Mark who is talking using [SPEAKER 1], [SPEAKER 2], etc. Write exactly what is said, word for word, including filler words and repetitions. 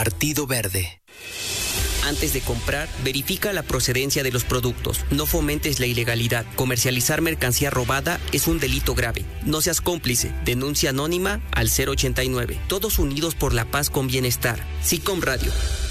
[SPEAKER 1] Partido Verde.
[SPEAKER 2] Antes de comprar, verifica la procedencia de los productos. No fomentes la ilegalidad. Comercializar mercancía robada es un delito grave. No seas cómplice. Denuncia anónima al cero ochenta y nueve. Todos unidos por la paz con bienestar. SICOM Radio.